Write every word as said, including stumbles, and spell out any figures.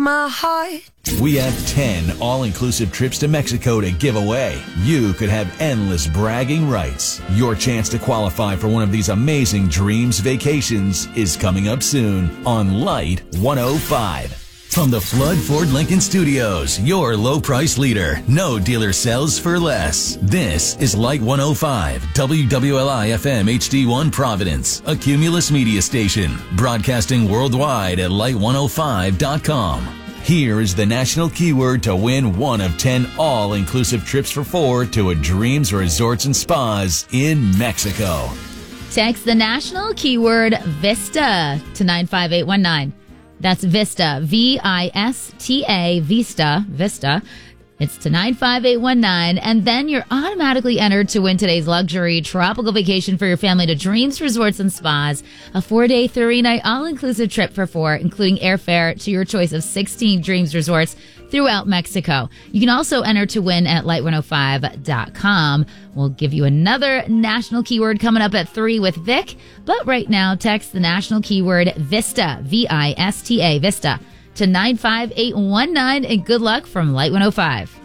my heart. We have ten all-inclusive trips to Mexico to give away. You could have endless bragging rights. Your chance to qualify for one of these amazing dreams vacations is coming up soon on Light one oh five. From the Flood Ford Lincoln Studios, your low price leader. No dealer sells for less. This is Light one oh five, W W L I F M H D one Providence, a Cumulus media station, broadcasting worldwide at light one oh five dot com. Here is the national keyword to win one of ten all-inclusive trips for four to a Dreams Resorts and Spas in Mexico. Text the national keyword VISTA to nine five eight one nine. That's VISTA, V I S T A, VISTA, VISTA. It's to nine five eight one nine, and then you're automatically entered to win today's luxury tropical vacation for your family to Dreams Resorts and Spas, a four-day, three-night, all-inclusive trip for four, including airfare to your choice of sixteen Dreams Resorts throughout Mexico. You can also enter to win at light one oh five dot com. We'll give you another national keyword coming up at three with Vic, but right now, text the national keyword VISTA, V I S T A, VISTA, to nine five eight one nine, and good luck from Light one oh five.